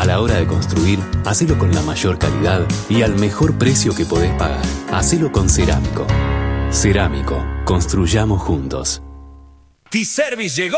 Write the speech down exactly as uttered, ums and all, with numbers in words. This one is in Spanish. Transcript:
la hora de construir, hacelo con la mayor calidad y al mejor precio que podés pagar. Hacelo con Cerámico. Cerámico, construyamos juntos. T-Service llegó.